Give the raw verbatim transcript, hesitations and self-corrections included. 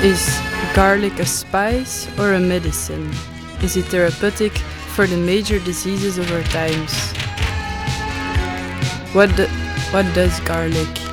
Is garlic a spice or a medicine? Is it therapeutic for the major diseases of our times? What, do, what does garlic